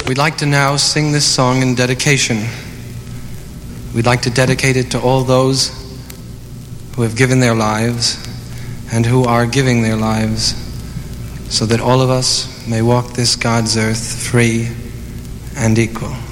We'd like to now sing this song in dedication. We'd like to dedicate it to all those who have given their lives and who are giving their lives so that all of us may walk this God's earth free and equal.